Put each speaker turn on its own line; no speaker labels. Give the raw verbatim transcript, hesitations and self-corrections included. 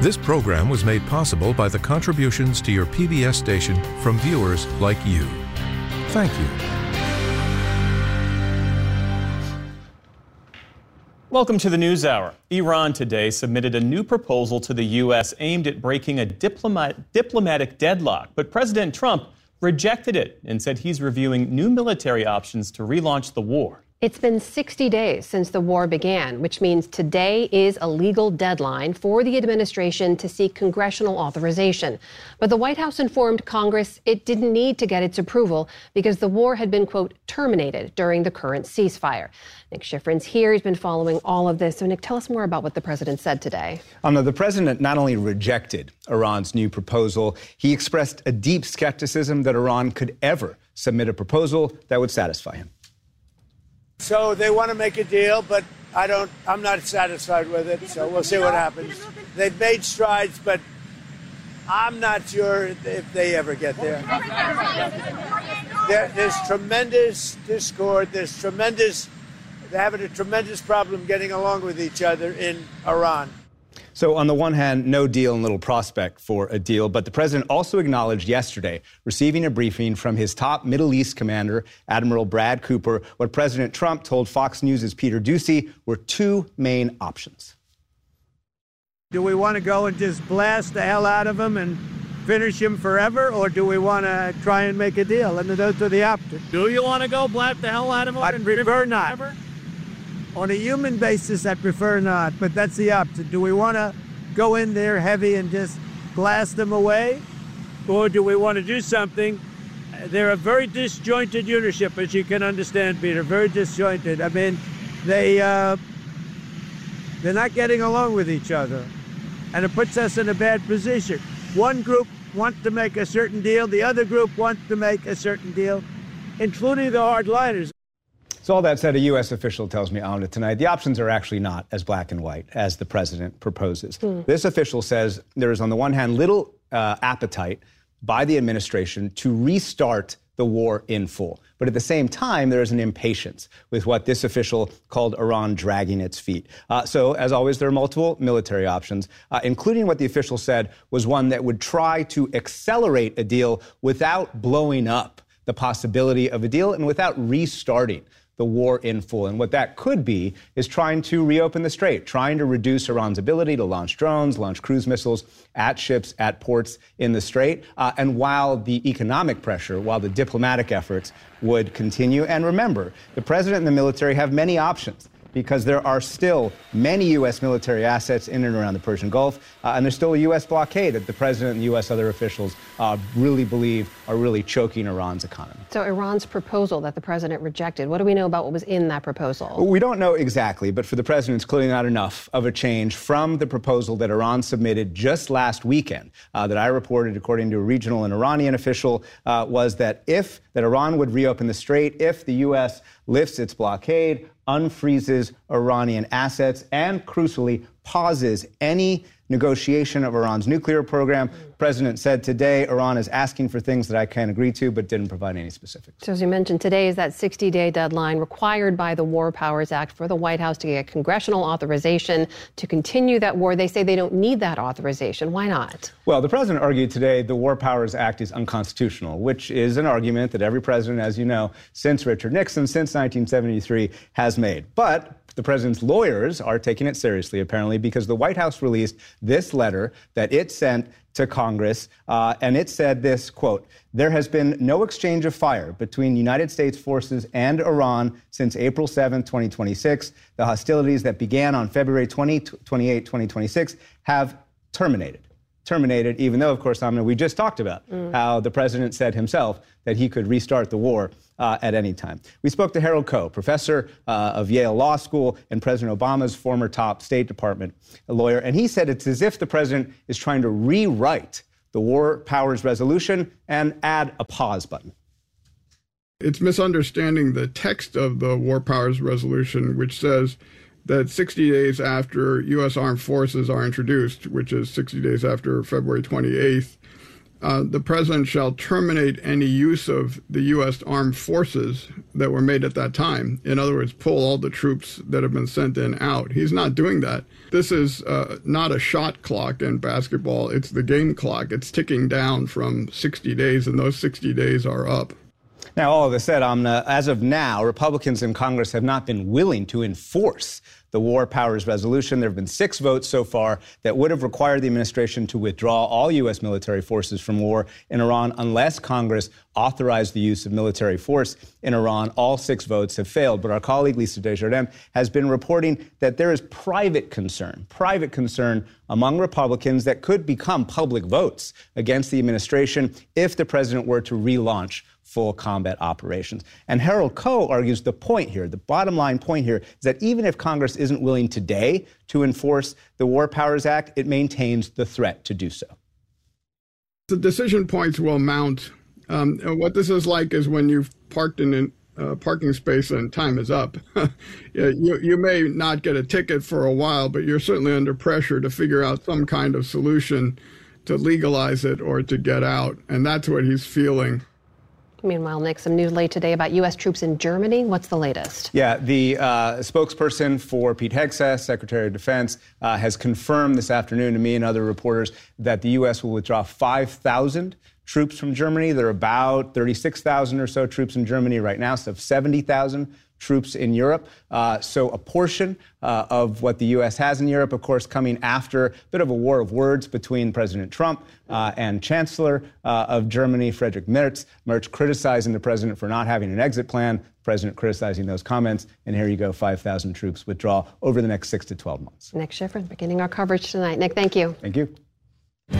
This program was made possible by the contributions to your P B S station from viewers like you. Thank you.
Welcome to the NewsHour. Iran today submitted a new proposal to the U S aimed at breaking a diplomat, diplomatic deadlock. But President Trump rejected it and said he's reviewing new military options to relaunch the war.
It's been sixty days since the war began, which means today is a legal deadline for the administration to seek congressional authorization. But the White House informed Congress it didn't need to get its approval because the war had been, quote, terminated during the current ceasefire. Nick Schifrin's here. He's been following all of this. So, Nick, tell us more about what the president said today.
Um, no, the president not only rejected Iran's new proposal, he expressed a deep skepticism that Iran could ever submit a proposal that would satisfy him.
So they want to make a deal, but I don't, I'm not satisfied with it. So we'll see what happens. They've made strides, but I'm not sure if they ever get there. there there's tremendous discord. There's tremendous, they're having a tremendous problem getting along with each other in Iran.
So on the one hand, no deal and little prospect for a deal. But the president also acknowledged yesterday, receiving a briefing from his top Middle East commander, Admiral Brad Cooper, what President Trump told Fox News' Peter Doocy were two main options.
Do we want to go and just blast the hell out of him and finish him forever? Or do we want to try and make a deal? And those are the options.
Do you want to go blast the hell out of him?
I prefer not.
Forever?
On a human basis, I prefer not, but that's the option. Do we want to go in there heavy and just blast them away? Or do we want to do something? They're a very disjointed leadership, as you can understand, Peter, very disjointed. I mean, they, uh, they're not getting along with each other, and it puts us in a bad position. One group wants to make a certain deal, the other group wants to make a certain deal, including the hardliners.
So all that said, a U S official tells me on it tonight, the options are actually not as black and white as the president proposes. Mm. This official says there is, on the one hand, little uh, appetite by the administration to restart the war in full. But at the same time, there is an impatience with what this official called Iran dragging its feet. Uh, so, as always, there are multiple military options, uh, including what the official said was one that would try to accelerate a deal without blowing up the possibility of a deal and without restarting the war in full. And what that could be is trying to reopen the strait, trying to reduce Iran's ability to launch drones, launch cruise missiles at ships, at ports in the strait. Uh, and while the economic pressure, while the diplomatic efforts would continue. And remember, the president and the military have many options, because there are still many U S military assets in and around the Persian Gulf, uh, and there's still a U S blockade that the president and the U S other officials uh, really believe are really choking Iran's economy.
So Iran's proposal that the president rejected, what do we know about what was in that proposal?
We don't know exactly, but for the president, it's clearly not enough of a change from the proposal that Iran submitted just last weekend, uh, that I reported, according to a regional and Iranian official, uh, was that if that Iran would reopen the strait, if the U S lifts its blockade, unfreezes Iranian assets, and crucially pauses any negotiation of Iran's nuclear program. The president said today Iran is asking for things that I can't agree to, but didn't provide any specifics.
So as you mentioned, today is that sixty-day deadline required by the War Powers Act for the White House to get congressional authorization to continue that war. They say they don't need that authorization. Why not?
Well, the president argued today the War Powers Act is unconstitutional, which is an argument that every president, as you know, since Richard Nixon, since nineteen seventy-three, has made. But the president's lawyers are taking it seriously, apparently, because the White House released this letter that it sent to Congress, uh, and it said this, quote, "There has been no exchange of fire between United States forces and Iran since April seventh, twenty twenty-six. The hostilities that began on February twenty-eighth, twenty twenty-six have terminated." Terminated, even though, of course, Amna, we just talked about mm. how the president said himself that he could restart the war uh, at any time. We spoke to Harold Koh, professor uh, of Yale Law School and President Obama's former top State Department lawyer, and he said it's as if the president is trying to rewrite the War Powers Resolution and add a pause button.
It's misunderstanding the text of the War Powers Resolution, which says that sixty days after U S armed forces are introduced, which is sixty days after February twenty-eighth, uh, the president shall terminate any use of the U S armed forces that were made at that time. In other words, pull all the troops that have been sent in out. He's not doing that. This is uh, not a shot clock in basketball. It's the game clock. It's ticking down from sixty days, and those sixty days are up.
Now, all of this said, Amna, as of now, Republicans in Congress have not been willing to enforce the War Powers Resolution. There have been six votes so far that would have required the administration to withdraw all U S military forces from war in Iran unless Congress authorized the use of military force in Iran. All six votes have failed. But our colleague Lisa Desjardins has been reporting that there is private concern, private concern among Republicans that could become public votes against the administration if the president were to relaunch full combat operations. And Harold Koh argues the point here, the bottom line point here, is that even if Congress isn't willing today to enforce the War Powers Act, it maintains the threat to do so.
The decision points will mount. Um, and what this is like is when you've parked in a uh, parking space and time is up. you, you may not get a ticket for a while, but you're certainly under pressure to figure out some kind of solution to legalize it or to get out. And that's what he's feeling.
Meanwhile, Nick, some news late today about U S troops in Germany. What's the latest?
Yeah, the uh, spokesperson for Pete Hegseth, Secretary of Defense, uh, has confirmed this afternoon to me and other reporters that the U S will withdraw five thousand troops from Germany. There are about thirty-six thousand or so troops in Germany right now, so seventy thousand troops in Europe. Uh, so a portion uh, of what the U S has in Europe, of course, coming after a bit of a war of words between President Trump uh, and Chancellor uh, of Germany, Friedrich Merz. Merz criticizing the president for not having an exit plan, the president criticizing those comments. And here you go, five thousand troops withdraw over the next six to twelve months.
Nick Schifrin beginning our coverage tonight. Nick, thank you.
Thank you.